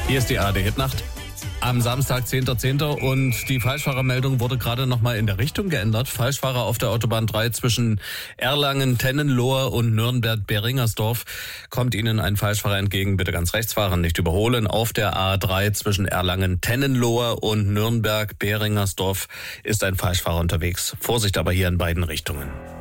Hier ist die ARD-Hitnacht. Am Samstag, 10.10. und die Falschfahrermeldung wurde gerade nochmal in der Richtung geändert. Falschfahrer auf der Autobahn 3 zwischen Erlangen, Tennenlohe und Nürnberg-Beringersdorf. Kommt Ihnen ein Falschfahrer entgegen, bitte ganz rechts fahren, nicht überholen. Auf der A3 zwischen Erlangen, Tennenlohe und Nürnberg-Beringersdorf ist ein Falschfahrer unterwegs. Vorsicht aber hier in beiden Richtungen.